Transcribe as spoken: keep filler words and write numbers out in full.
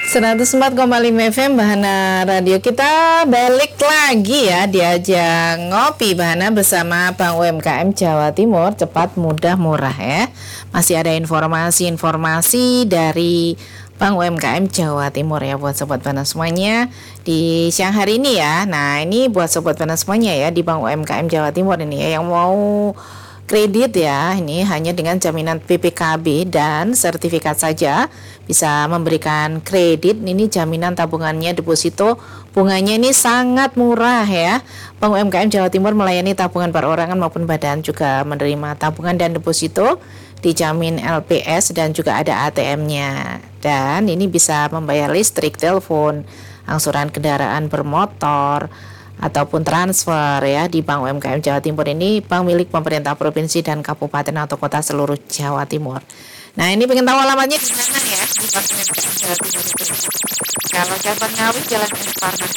seratus empat koma lima F M Bahana Radio. Kita balik lagi ya diajak ngopi Bahana bersama Bank U M K M Jawa Timur, cepat, mudah, murah ya. Masih ada informasi-informasi dari Bank U M K M Jawa Timur ya buat sobat Bahana semuanya di siang hari ini ya. Nah, ini buat sobat Bahana semuanya ya di Bank U M K M Jawa Timur ini ya yang mau kredit ya, ini hanya dengan jaminan P P K B dan sertifikat saja bisa memberikan kredit. Ini jaminan tabungannya, deposito bunganya ini sangat murah ya. Bank U M K M Jawa Timur melayani tabungan perorangan maupun badan, juga menerima tabungan dan deposito, dijamin L P S dan juga ada A T M-nya. Dan ini bisa membayar listrik, telepon, angsuran kendaraan bermotor ataupun transfer ya di Bank U M K M Jawa Timur. Ini bank milik pemerintah provinsi dan kabupaten atau kota seluruh Jawa Timur. Nah, ini pengen tahu alamatnya di mana ya? Di Bank U M K M Jawa Timur itu. Kalau cabang Ngawi Jalan Es Parman